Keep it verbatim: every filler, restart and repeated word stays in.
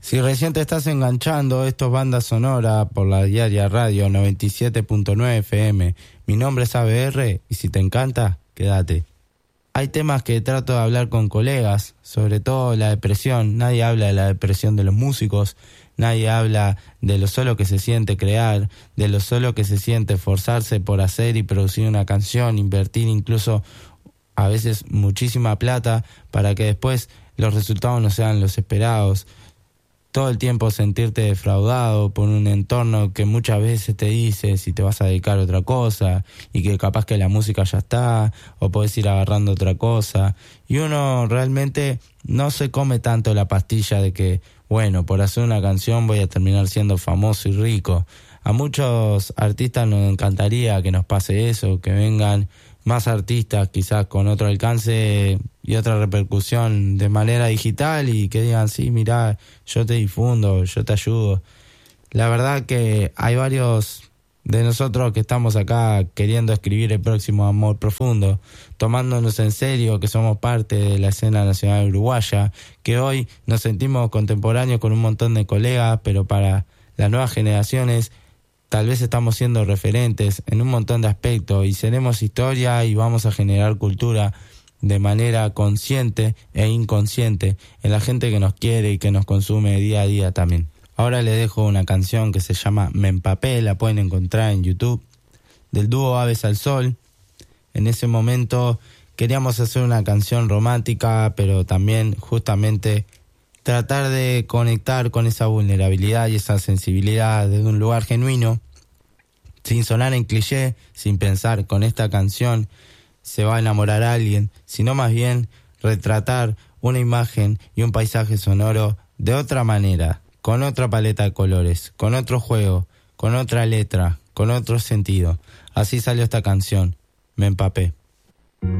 Si recién te estás enganchando, esto es Banda Sonora por la Diaria Radio noventa y siete punto nueve F M. Mi nombre es A B R y si te encanta, quédate. Hay temas que trato de hablar con colegas, sobre todo la depresión. Nadie habla de la depresión de los músicos, nadie habla de lo solo que se siente crear, de lo solo que se siente esforzarse por hacer y producir una canción, invertir incluso a veces muchísima plata para que después los resultados no sean los esperados. Todo el tiempo sentirte defraudado por un entorno que muchas veces te dice si te vas a dedicar a otra cosa y que capaz que la música ya está o podés ir agarrando otra cosa. Y uno realmente no se come tanto la pastilla de que, bueno, por hacer una canción voy a terminar siendo famoso y rico. A muchos artistas nos encantaría que nos pase eso, que vengan más artistas quizás con otro alcance y otra repercusión de manera digital y que digan, sí, mirá, yo te difundo, yo te ayudo. La verdad que hay varios de nosotros que estamos acá queriendo escribir el próximo Amor Profundo, tomándonos en serio que somos parte de la escena nacional uruguaya, que hoy nos sentimos contemporáneos con un montón de colegas, pero para las nuevas generaciones tal vez estamos siendo referentes en un montón de aspectos y seremos historia y vamos a generar cultura de manera consciente e inconsciente en la gente que nos quiere y que nos consume día a día también. Ahora les dejo una canción que se llama Me Empapé, la pueden encontrar en YouTube, del dúo Aves al Sol. En ese momento queríamos hacer una canción romántica, pero también justamente tratar de conectar con esa vulnerabilidad y esa sensibilidad desde un lugar genuino, sin sonar en cliché, sin pensar con esta canción se va a enamorar a alguien, sino más bien retratar una imagen y un paisaje sonoro de otra manera, con otra paleta de colores, con otro juego, con otra letra, con otro sentido. Así salió esta canción, Me Empapé.